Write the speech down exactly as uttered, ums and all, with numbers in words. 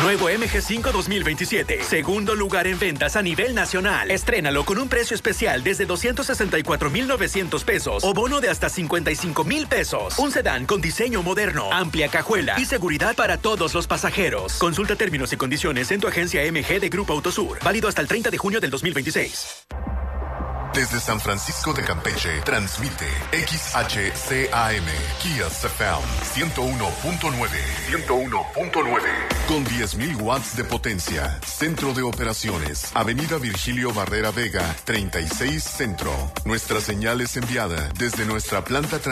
Nuevo M G cinco dos mil veintisiete. Segundo lugar en ventas a nivel nacional. Estrénalo con un precio especial desde doscientos sesenta y cuatro mil novecientos pesos o bono de hasta cincuenta y cinco mil pesos. Un sedán con diseño moderno, amplia cajuela y seguridad para todos los pasajeros. Consulta términos y condiciones en tu agencia M G de Grupo Autosur. Válido hasta el treinta de junio del dos mil veintiséis. Desde San Francisco de Campeche, transmite X H C A M, Kias F M, ciento uno punto nueve. ciento uno punto nueve. Con diez mil watts de potencia. Centro de operaciones. Avenida Virgilio Barrera Vega, treinta y seis Centro. Nuestra señal es enviada desde nuestra planta